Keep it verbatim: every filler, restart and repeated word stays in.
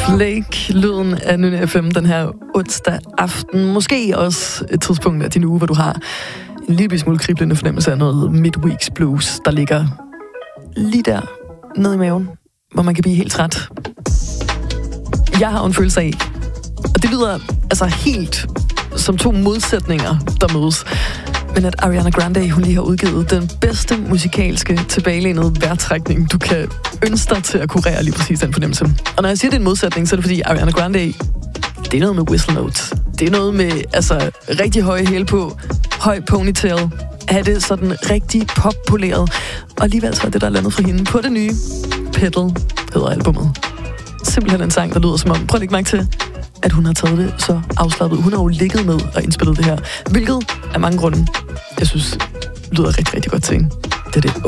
Blake, lyden af Nynne F M den her onsdag aften. Måske også et tidspunkt af din uge, hvor du har en lille smule kriblende fornemmelse af noget midweeks blues, der ligger lige der nede i maven, hvor man kan blive helt træt. Jeg har en følelse af, og det lyder altså helt som to modsætninger, der mødes, men at Ariana Grande, hun lige har udgivet den bedste musikalske tilbagelænede vejrtrækning, du kan ønske dig til at kurere lige præcis den fornemmelse. Og når jeg siger, det er en modsætning, så er det fordi Ariana Grande, det er noget med whistle notes. Det er noget med altså rigtig høje hæle på, høj ponytail, have det sådan rigtig poppoleret. Og alligevel så er det, der er landet for hende på det nye Pedal, hedder albumet. Simpelthen en sang, der lyder som om, prøv at lægge mærke til, at hun har taget det så afslappet. Hun har jo ligget ned og indspillet det her, hvilket af mange grunde, jeg synes, lyder rigtig, rigtig godt til hende. Det er det.